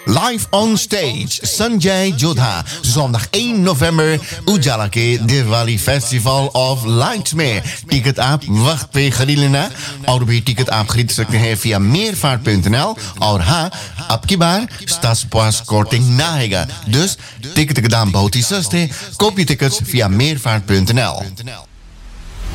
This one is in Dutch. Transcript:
Live on stage, Sanjay Jodha. Zondag 1 november, Ujala के Diwali festival of lights में टिकट आप वक्त पे खरीद लेना और भी टिकट आप खरीद सकते हैं via meervaart.nl और हाँ, अब की बार Stadspas korting naaiga. Dus ticketen gedaan बहुत ही सस्ते. Koop je tickets via meervaart.nl.